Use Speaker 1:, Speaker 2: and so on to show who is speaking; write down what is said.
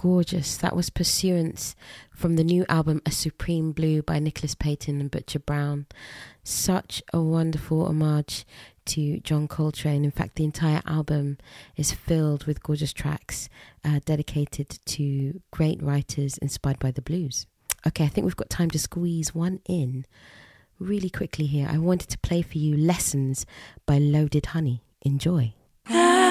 Speaker 1: gorgeous. That was Pursuance from the new album A Supreme Blue by Nicholas Payton and Butcher Brown. Such a wonderful homage to John Coltrane. In fact, the entire album is filled with gorgeous tracks dedicated to great writers inspired by the blues. Okay, I think we've got time to squeeze one in really quickly here. I wanted to play for you Lessons by Loaded Honey. Enjoy.